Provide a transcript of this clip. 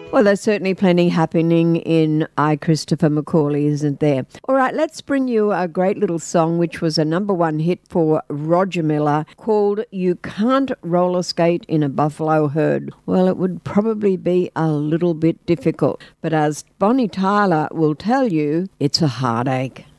Well, there's certainly plenty happening in I, Christopher McCauley, isn't there? All right, let's bring you a great little song which was a #1 hit for Roger Miller called You Can't Roller Skate in a Buffalo Herd. Well, it would probably be a little bit difficult, but as Bonnie Tyler will tell you, it's a heartache.